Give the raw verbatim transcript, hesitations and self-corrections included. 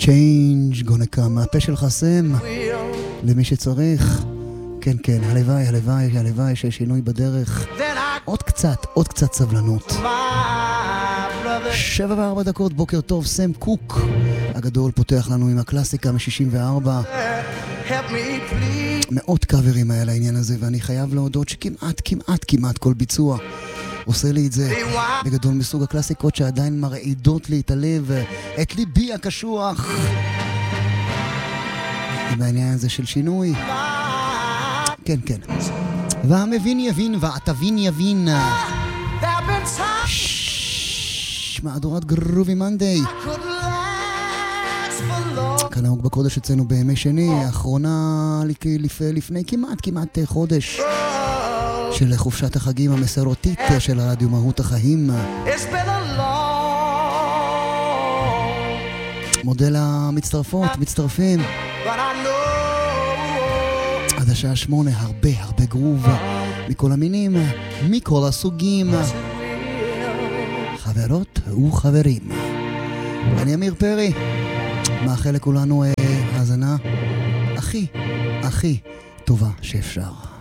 Change gonna come, מהפה של חסם למי שצריך. כן כן, הלוואי, הלוואי, הלוואי שיש שינוי בדרך. עוד קצת, עוד קצת סבלנות. שבע וארבע דקות, בוקר טוב. סם קוק הגדול פותח לנו עם הקלאסיקה מ-שישים וארבע. מאות קאברים היה לעניין הזה, ואני חייב להודות שכמעט, כמעט, כמעט כל ביצוע עושה לי את זה. בגדול מסוג הקלאסיקות שעדיין מרעידות לי את הלב, את ליבי הקשוח. עם העניין הזה של שינוי. כן, כן. והמבין יבין, והתבין יבין. ששש, מהדורת גרובי מנדי. כנהוג בקודש אצלנו בימי שני, האחרונה לפני כמעט, כמעט חודש של חופשת החגים המסורתית של הרדיו מהות החיים. מודל המצטרפות, מצטרפים. עד השעה שמונה, הרבה הרבה גרוב מכל המינים, מכל הסוגים, חברות וחברים. אני אמיר פרי, מאחל לכולנו האזנה הכי הכי טובה שאפשר.